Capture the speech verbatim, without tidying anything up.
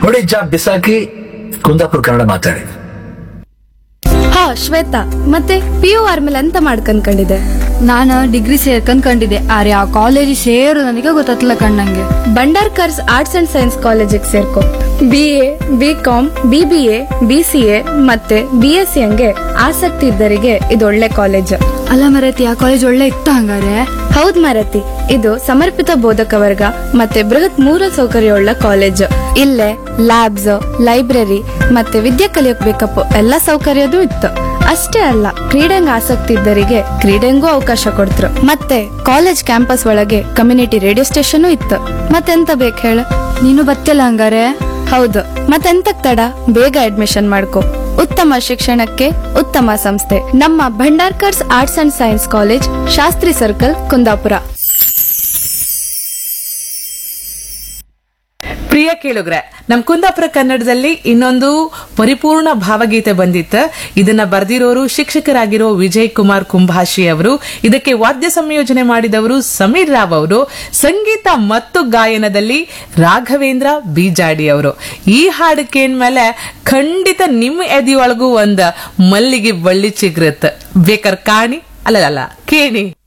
ನೋಡಿ ಜಾಬ್ ಬಿಸಾಕಿ ಕುಂದಾಪುರ ಕನ್ನಡ ಮಾತಾಡಿ. ಹಾ ಶ್ವೇತಾ, ಮತ್ತೆ ಪಿ ಯು ಆದ್ಮೇಲೆ ಎಂತ ಮಾಡ್ಕಂಡ್ಕೊಂಡಿದೆ? ನಾನು ಡಿಗ್ರಿ ಸೇರ್ಕಂಡ್ಕೊಂಡಿದ್ದೆ, ಆದ್ರೆ ಆ ಕಾಲೇಜ್ ಸೇರು ನನಗೆ ಗೊತ್ತಾಗ್ತಿಲ್ಲ ಕಣ್ಣಂಗೆ. ಭಂಡಾರ್ಕರ್ಸ್ ಆರ್ಟ್ಸ್ ಅಂಡ್ ಸೈನ್ಸ್ ಕಾಲೇಜಿಗೆ ಸೇರ್ಕೊ. B A, B com, B B A, B C A ಮತ್ತೆ ಬಿ ಎಸ್ ಸಿ ಹಂಗೆ ಆಸಕ್ತಿ ಇದ್ದರಿಗೆ ಇದು ಒಳ್ಳೆ ಕಾಲೇಜ್. ಅಲ್ಲ ಮರತಿ, ಆ ಕಾಲೇಜ್ ಒಳ್ಳೆ ಇತ್ತ ಹಂಗಾರೆ? ಹೌದ್ ಮಾರತಿ, ಇದು ಸಮರ್ಪಿತ ಬೋಧಕ ವರ್ಗ ಮತ್ತೆ ಬೃಹತ್ ಮೂಲ ಸೌಕರ್ಯವುಳ್ಳ ಕಾಲೇಜ್. ಇಲ್ಲೇ ಲ್ಯಾಬ್ಸ್, ಲೈಬ್ರರಿ ಮತ್ತೆ ವಿದ್ಯೆ ಕಲಿಯೋಕ್ ಬೇಕಪ್ಪ ಎಲ್ಲಾ ಸೌಕರ್ಯದೂ ಇತ್ತು. ಅಷ್ಟೇ ಅಲ್ಲ, ಕ್ರೀಡೆಂಗ್ ಆಸಕ್ತಿ ಇದ್ದರಿಗೆ ಕ್ರೀಡೆಂಗೂ ಅವಕಾಶ ಕೊಡ್ತರು. ಮತ್ತೆ ಕಾಲೇಜ್ ಕ್ಯಾಂಪಸ್ ಒಳಗೆ ಕಮ್ಯುನಿಟಿ ರೇಡಿಯೋ ಸ್ಟೇಷನ್ ಇತ್ತು. ಮತ್ತೆಂತ ಬೇಕು ಹೇಳ? ನೀನು ಬತ್ತಿಲ್ಲ ಹಂಗಾರೆ? ಹೌದು, ಮತ್ತೆಂತಕ್ ತಡ, ಬೇಗ ಅಡ್ಮಿಷನ್ ಮಾಡ್ಕೊ. ಉತ್ತಮ ಶಿಕ್ಷಣಕ್ಕೆ ಉತ್ತಮ ಸಂಸ್ಥೆ ನಮ್ಮ Bhandarkar's arts and science college, Shastri circle, Kundapura. ಪ್ರಿಯ ಕೇಳುಗ್ರೆ, ನಮ್ ಕುಂದಾಪುರ ಕನ್ನಡದಲ್ಲಿ ಇನ್ನೊಂದು ಪರಿಪೂರ್ಣ ಭಾವಗೀತೆ ಬಂದಿತ್ತು. ಇದನ್ನ ಬರ್ದಿರೋರು ಶಿಕ್ಷಕರಾಗಿರೋ ವಿಜಯ್ ಕುಮಾರ್ ಕುಂಭಾಷಿ ಅವರು. ಇದಕ್ಕೆ ವಾದ್ಯ ಸಂಯೋಜನೆ ಮಾಡಿದವರು ಸಮೀರ್ ರಾವ್ ಅವರು. ಸಂಗೀತ ಮತ್ತು ಗಾಯನದಲ್ಲಿ ರಾಘವೇಂದ್ರ ಬೀಜಾಡಿ ಅವರು. ಈ ಹಾಡು ಕೇಳ್ಮೇಲೆ ಖಂಡಿತ ನಿಮ್ಮ ಎದೆಯೊಳಗೂ ಒಂದ್ ಮಲ್ಲಿಗೆ ಬಳ್ಳಿ ಚಿಗ್ರತ್. ಬೇಕರ್ ಕಾಣಿ, ಅಲ್ಲಲ್ಲ ಕೇಳಿ.